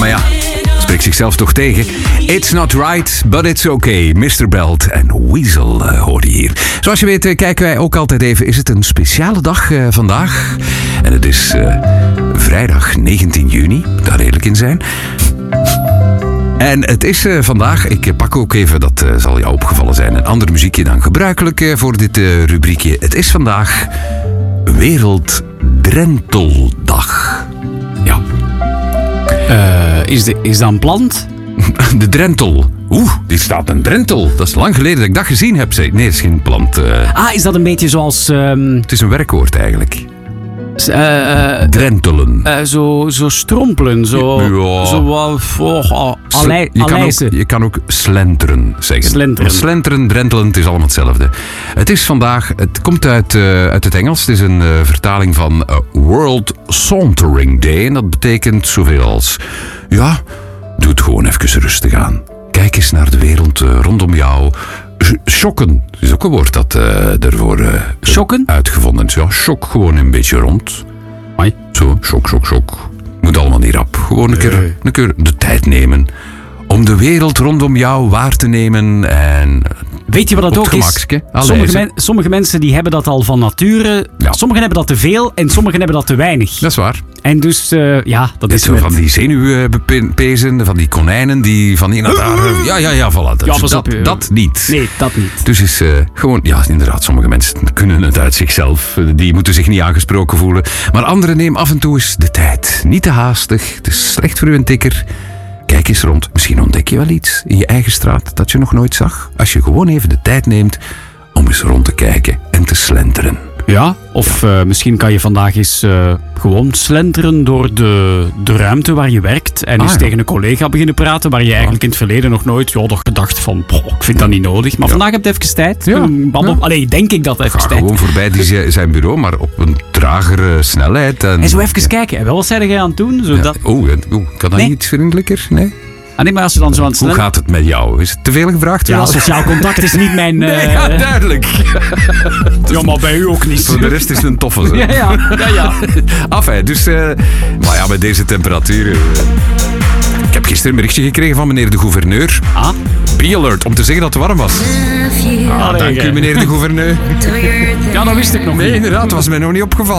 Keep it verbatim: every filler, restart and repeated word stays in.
Maar ja, spreekt zichzelf toch tegen. It's not right, but it's okay. mister Belt en Weasel uh, hoorde hier. Zoals je weet uh, kijken wij ook altijd even. Is het een speciale dag uh, vandaag? En het is uh, vrijdag negentien juni. Moet daar redelijk in zijn. En het is uh, vandaag, ik pak ook even, dat uh, zal jou opgevallen zijn, een ander muziekje dan gebruikelijk uh, voor dit uh, rubriekje. Het is vandaag Werelddrenteldag. Ja. Uh, is, de, is dat een plant? De drentel. Oeh, die staat een drentel. Dat is lang geleden dat ik dat gezien heb. Zeg. Nee, het is geen plant. Uh... Ah, is dat een beetje zoals... Um... Het is een werkwoord eigenlijk. Uh, uh, Drentelen. Uh, zo, zo strompelen. Zo, ja. zo wat... Oh, oh, alei, je, kan ook, je kan ook slenteren zeggen. Slenteren. Slenteren, drentelen, het is allemaal hetzelfde. Het is vandaag... Het komt uit, uh, uit het Engels. Het is een uh, vertaling van uh, World Sauntering Day. En dat betekent zoveel als... Ja, doe het gewoon even rustig aan. Kijk eens naar de wereld uh, rondom jou. Shocken. Dat is ook een woord dat uh, ervoor uh, Shocken? uitgevonden is. Ja, shock gewoon een beetje rond. Hoi. Zo, shock, shock, shock. Moet allemaal niet rap. Gewoon een keer, een keer de tijd nemen om de wereld rondom jou waar te nemen en... Weet je wat dat ook is? Sommige, men, sommige mensen die hebben dat al van nature. Ja. Sommigen hebben dat te veel en sommigen hebben dat te weinig. Dat is waar. En dus, uh, ja, dat Dit is... zo met... van die zenuwpezen, van die konijnen die van hier naar daar... Ja, ja, ja, voilà. Dat, ja, dat, op, dat niet. Nee, dat niet. Dus is uh, gewoon... Ja, inderdaad, sommige mensen kunnen het uit zichzelf. Die moeten zich niet aangesproken voelen. Maar anderen nemen af en toe eens de tijd. Niet te haastig. Het is slecht voor u een tikker. Kijk eens rond. Misschien ontdek je wel iets in je eigen straat dat je nog nooit zag. Als je gewoon even de tijd neemt om eens rond te kijken en te slenteren. Ja, of ja. Uh, misschien kan je vandaag eens uh, gewoon slenteren door de, de ruimte waar je werkt. En ah, eens ja. tegen een collega beginnen praten waar je eigenlijk in het verleden nog nooit ja, toch gedacht van, poh, ik vind dat niet nodig. Maar ja. vandaag heb je even tijd. Ja. Ja. Allee, denk ik dat even Ga tijd. gewoon voorbij die zijn bureau, maar op een tragere snelheid. En, en zo even ja. kijken. En wat zei jij aan het doen? Zo ja. dat... Oh, oh, kan dat nee. niet iets vriendelijker? Nee? Ah, nee, maar als je dan zo aan het Hoe gaat het met jou? Is het te veel gevraagd? Ja, sociaal contact is niet mijn... Uh... Nee, ja, duidelijk. Ja, maar bij u ook niet. Voor de rest is het een toffe. Zo. Ja, ja. ja, ja. Enfin, dus... Uh, maar ja, met deze temperaturen... Uh, ik heb gisteren een berichtje gekregen van meneer de gouverneur. Ah? Be-alert, om te zeggen dat het warm was. Ah, dank u, meneer de gouverneur. Ja, dat wist ik nog Nee, niet. inderdaad, was mij nog niet opgevallen.